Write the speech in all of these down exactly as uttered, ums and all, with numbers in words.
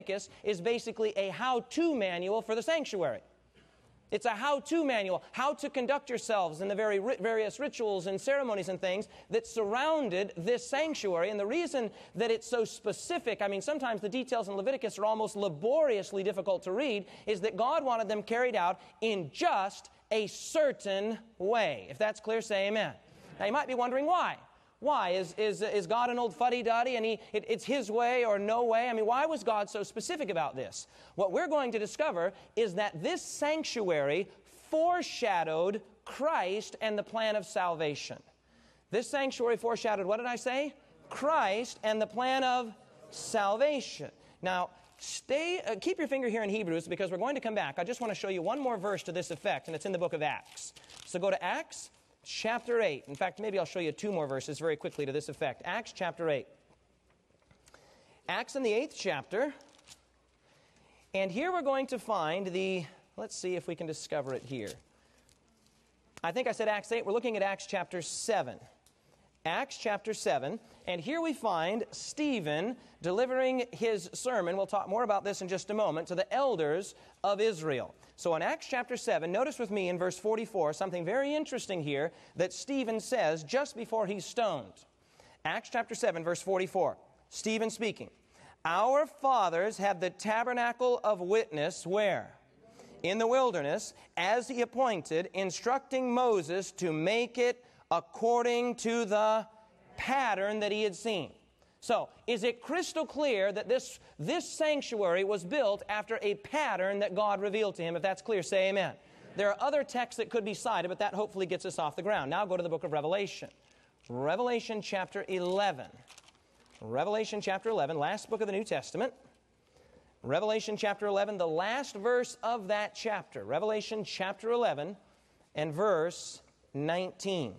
Leviticus is basically a how-to manual for the sanctuary. It's a how-to manual, how to conduct yourselves in the very ri- various rituals and ceremonies and things that surrounded this sanctuary. And the reason that it's so specific, I mean, sometimes the details in Leviticus are almost laboriously difficult to read, is that God wanted them carried out in just a certain way. If that's clear, say amen. Now, you might be wondering why. Why? Is, is, is God an old fuddy-duddy and he, it, it's His way or no way? I mean, why was God so specific about this? What we're going to discover is that this sanctuary foreshadowed Christ and the plan of salvation. This sanctuary foreshadowed, what did I say? Christ and the plan of salvation. Now, stay, uh, keep your finger here in Hebrews because we're going to come back. I just want to show you one more verse to this effect, and it's in the book of Acts. So go to Acts chapter eight. In fact, maybe I'll show you two more verses very quickly to this effect. Acts chapter eight. Acts in the eighth chapter. And here we're going to find the, let's see if we can discover it here. I think I said Acts eight. We're looking at Acts chapter seven. Acts chapter seven. And here we find Stephen delivering his sermon. We'll talk more about this in just a moment, to the elders of Israel. So in Acts chapter seven, notice with me in verse forty-four, something very interesting here that Stephen says just before he's stoned. Acts chapter seven, verse forty-four. Stephen speaking. Our fathers had the tabernacle of witness where? In the wilderness, as he appointed, instructing Moses to make it according to the pattern that he had seen. So, is it crystal clear that this, this sanctuary was built after a pattern that God revealed to him? If that's clear, say amen. There are other texts that could be cited, but that hopefully gets us off the ground. Now go to the book of Revelation. Revelation chapter eleven. Revelation chapter eleven, last book of the New Testament. Revelation chapter eleven, the last verse of that chapter. Revelation chapter eleven and verse nineteen.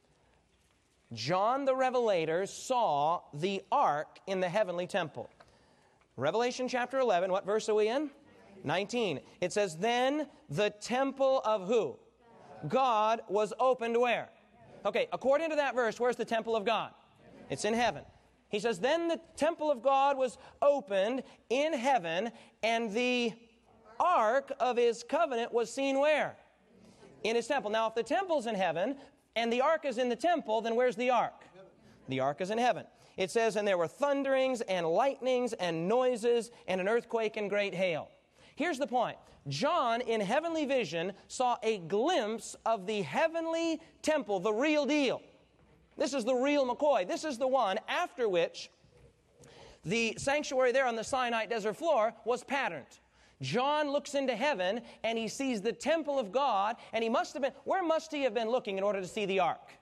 John the Revelator saw the ark in the heavenly temple. Revelation chapter eleven, what verse are we in? nineteen. It says, then the temple of who? God was opened where? Okay, according to that verse, where's the temple of God? It's in heaven. He says, then the temple of God was opened in heaven, and the ark of His covenant was seen where? In His temple. Now, if the temple's in heaven, and the ark is in the temple, then where's the ark? The ark is in heaven. It says, and there were thunderings and lightnings and noises and an earthquake and great hail. Here's the point. John, in heavenly vision, saw a glimpse of the heavenly temple, the real deal. This is the real McCoy. This is the one after which the sanctuary there on the Sinai desert floor was patterned. John looks into heaven and he sees the temple of God, and he must have been, where must he have been looking in order to see the ark?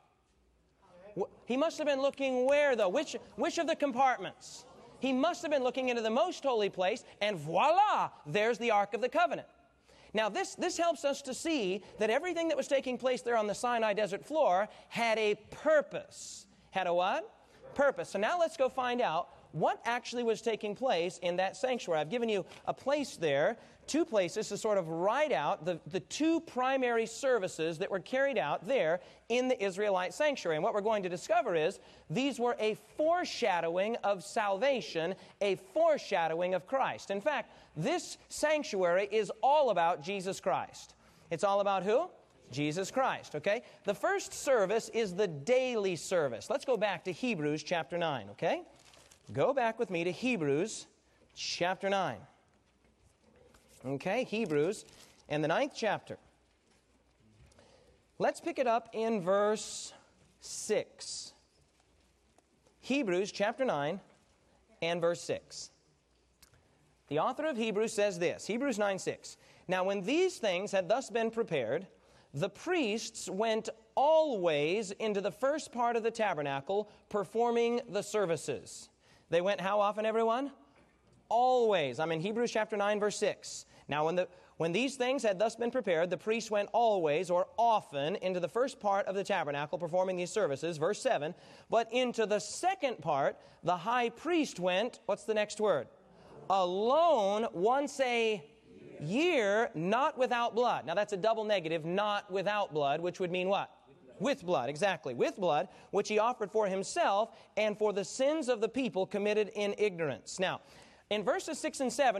He must have been looking where though? Which, which of the compartments? He must have been looking into the most holy place, and voila, there's the Ark of the Covenant. Now this, this helps us to see that everything that was taking place there on the Sinai desert floor had a purpose. Had a what? Purpose. So now let's go find out what actually was taking place in that sanctuary. I've given you a place there, two places to sort of write out the, the two primary services that were carried out there in the Israelite sanctuary. And what we're going to discover is these were a foreshadowing of salvation, a foreshadowing of Christ. In fact, this sanctuary is all about Jesus Christ. It's all about who? Jesus Christ, okay? The first service is the daily service. Let's go back to Hebrews chapter nine, okay? Go back with me to Hebrews chapter nine. Okay, Hebrews in the ninth chapter. Let's pick it up in verse six. Hebrews chapter nine and verse six. The author of Hebrews says this, Hebrews nine six. Now when these things had thus been prepared, the priests went always into the first part of the tabernacle, performing the services. They went how often, everyone? Always. I'm in Hebrews chapter nine, verse six. Now, when the when these things had thus been prepared, the priests went always or often into the first part of the tabernacle, performing these services. Verse seven. But into the second part, the high priest went, what's the next word? Alone once a year, not without blood. Now, that's a double negative, not without blood, which would mean what? With blood, exactly. With blood, which he offered for himself and for the sins of the people committed in ignorance. Now, In verses six and seven,